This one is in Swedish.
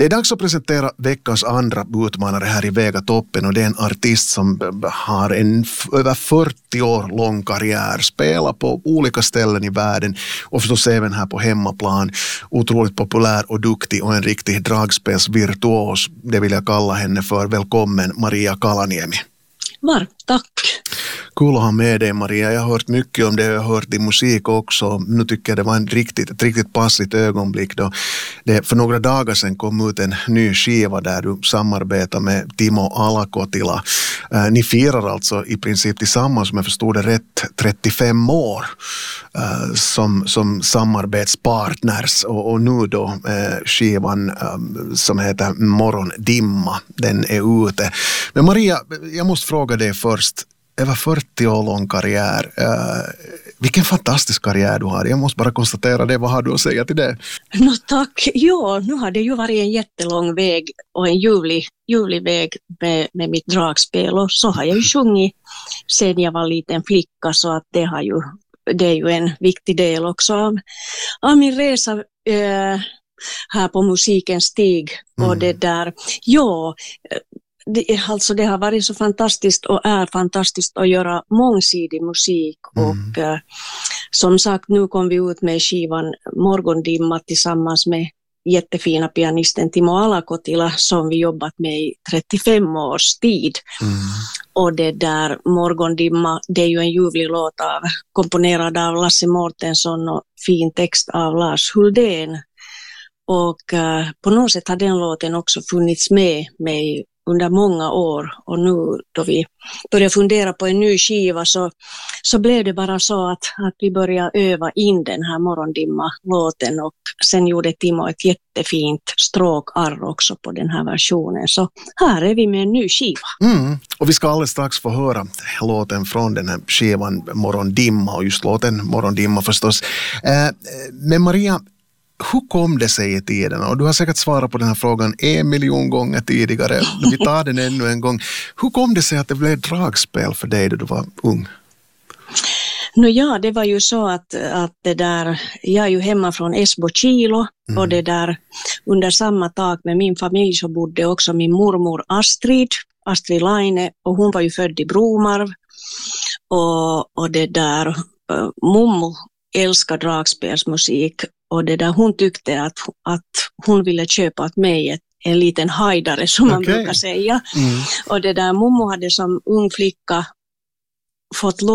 Det är dags att presentera veckans andra utmanare här i Vegatoppen, och det är en artist som har en över 40 år lång karriär, spelar på olika ställen i världen och förstås även här på hemmaplan. Otroligt populär och duktig och en riktig dragspelsvirtuos, det vill jag kalla henne för. Välkommen Maria Kalaniemi. Varmt tack. Kul att ha med dig, Maria. Jag har hört mycket om det, jag har hört din musik också. Nu tycker jag det var ett riktigt passligt ögonblick då det för några dagar sedan kom ut en ny skiva där du samarbetar med Timo Alakotila. Ni firar alltså i princip tillsammans, om jag förstod det rätt, 35 år som samarbetspartners, och nu då skivan som heter Morgondimma, den är ute. Men Maria, jag måste fråga dig först, över 40 år lång karriär. Vilken fantastisk karriär du har. Jag måste bara konstatera det. Vad har du att säga till det? Tack. Ja, nu har det ju varit en jättelång väg och en ljuvlig väg med mitt dragspel. Och så har jag ju sjungit sedan jag var liten flicka, så att det är ju en viktig del också av min resa här på musikens stig. Och det där, ja... Det har varit så fantastiskt och är fantastiskt att göra mångsidig musik och som sagt, nu kom vi ut med skivan Morgondimma tillsammans med jättefina pianisten Timo Alakotila som vi jobbat med i 35 års tid. Och det där Morgondimma, det är ju en ljuvlig låt komponerad av Lasse Mårtensson och fin text av Lars Huldén. Och på något sätt har den låten också funnits med mig under många år, och nu då vi började fundera på en ny skiva så blev det bara så att vi började öva in den här Morgondimma-låten, och sen gjorde Timo ett jättefint stråkarr också på den här versionen. Så här är vi med en ny skiva. Och vi ska alldeles strax få höra låten från den här skivan Morgondimma, och just låten Morgondimma förstås. Men Maria, hur kom det sig i tiden? Och du har säkert svarat på den här frågan 1 miljon gånger tidigare. Vi tar den ännu en gång. Hur kom det sig att det blev dragspel för dig då du var ung? Ja, det var ju så att det där, jag är ju hemma från Esbo-Kilo och det där under samma tak med min familj så bodde också min mormor Astrid Laine, och hon var ju född i Bromarv, och det där mommo älskar dragspelsmusik. Och det där, hon tyckte att hon ville köpa åt mig en liten hajdare som man brukar säga. Och det där, mommo hade som ung flicka fått